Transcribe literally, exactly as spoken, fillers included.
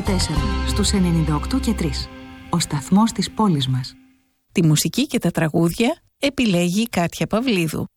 τέσσερα στους ενενήντα οκτώ και τρία. Ο σταθμός της πόλης μας. Τη μουσική και τα τραγούδια επιλέγει η Κάτια Παυλίδου.